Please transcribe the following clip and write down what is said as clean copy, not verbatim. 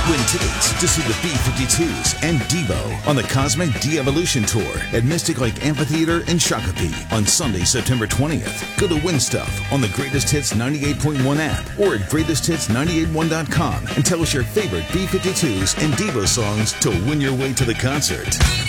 Win tickets to see the B-52s and Devo on the Cosmic De-Evolution Tour at Mystic Lake Amphitheater in Shakopee on Sunday, September 20th. Go to Win Stuff on the Greatest Hits 98.1 app or at greatesthits981.com and tell us your favorite B-52s and Devo songs to win your way to the concert.